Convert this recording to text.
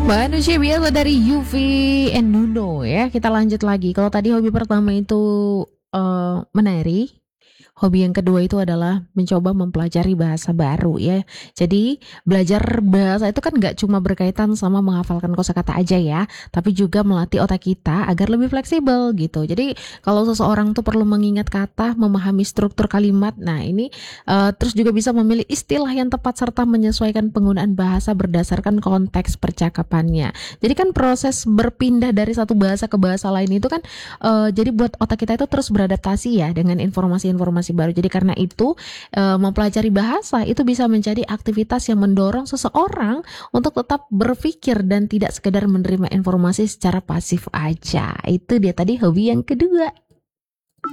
Manusia biasa dari Yuvi and Nuno ya. Kita lanjut lagi. Kalau tadi hobi pertama itu menari, hobi yang kedua itu adalah mencoba mempelajari bahasa baru ya. Jadi belajar bahasa itu kan nggak cuma berkaitan sama menghafalkan kosakata aja ya, tapi juga melatih otak kita agar lebih fleksibel gitu. Jadi kalau seseorang tuh perlu mengingat kata, memahami struktur kalimat, nah ini terus juga bisa memilih istilah yang tepat serta menyesuaikan penggunaan bahasa berdasarkan konteks percakapannya. Jadi kan proses berpindah dari satu bahasa ke bahasa lain itu kan jadi buat otak kita itu terus beradaptasi ya dengan informasi-informasi baru. Jadi karena itu mempelajari bahasa itu bisa menjadi aktivitas yang mendorong seseorang untuk tetap berpikir dan tidak sekedar menerima informasi secara pasif aja. Itu dia tadi hobi yang kedua.